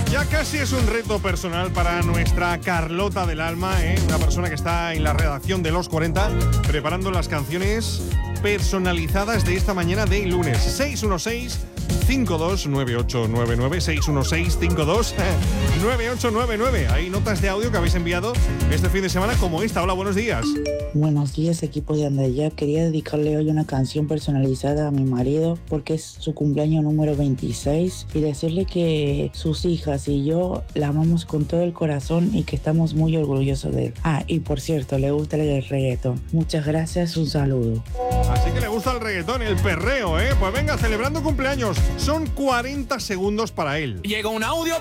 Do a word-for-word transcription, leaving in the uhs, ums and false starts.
Ya casi es un reto personal para nuestra Carlota del Alma, ¿eh? Una persona que está en la redacción de Los cuarenta preparando las canciones personalizadas de esta mañana de lunes. seis uno seis, cinco dos nueve ocho nueve nueve, seis uno seis, cinco dos nueve ocho nueve nueve. Hay notas de audio que habéis enviado este fin de semana como esta. Hola, buenos días. Buenos días, equipo de Andaya. Quería dedicarle hoy una canción personalizada a mi marido porque es su cumpleaños número veintiséis y decirle que sus hijas y yo la amamos con todo el corazón y que estamos muy orgullosos de él. Ah, y por cierto, le gusta el reggaetón. Muchas gracias, un saludo. Así que le gusta el reggaetón, el perreo, ¿eh? Pues venga, celebrando cumpleaños. Son cuarenta segundos para él. Llega un audio.